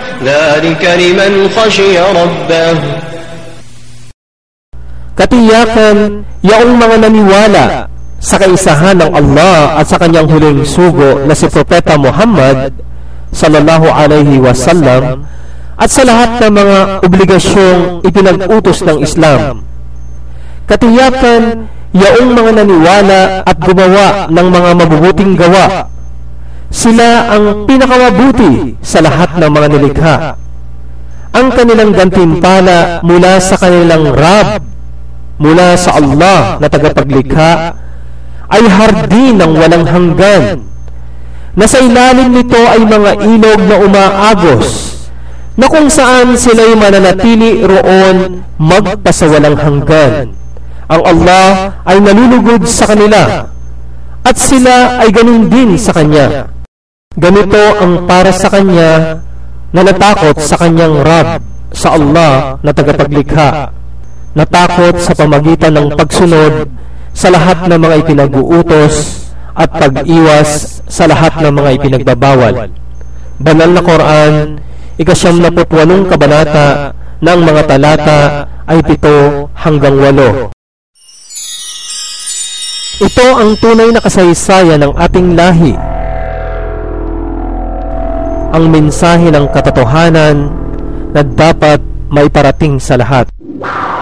ذلك لمن خشي ربه. Katiyakan, yaong mga naniwala sa kaisahan ng Allah at sa kanyang huling sugo na si Propeta Muhammad sallallahu alaihi wasallam at sa lahat ng mga obligasyong ipinag-utos ng Islam. Katiyakan, yaong mga naniwala at gumawa ng mga mabubuting gawa, sila ang pinakamabuti sa lahat ng mga nilikha. Ang kanilang gantimpala mula sa kanilang Rabb, mula sa Allah na tagapaglikha, ay hardin ng walang hanggan, na sa ilalim nito ay mga ilog na umaagos, na kung saan sila'y mananatili roon magpasawalang hanggan. Ang Allah ay nalulugod sa kanila, at sila ay ganun din sa Kanya. Ganito ang para sa Kanya na natakot sa Kanyang Rabb, sa Allah na tagapaglikha, natakot sa pamagitan ng pagsunod sa lahat ng mga ipinag-uutos at pag-iwas sa lahat ng mga ipinagbabawal. Banal na Quran, 98 kabanata, na ang mga talata ay 7 hanggang 8. Ito ang tunay na kasaysayan ng ating lahi, ang mensahe ng katotohanan na dapat maiparating sa lahat.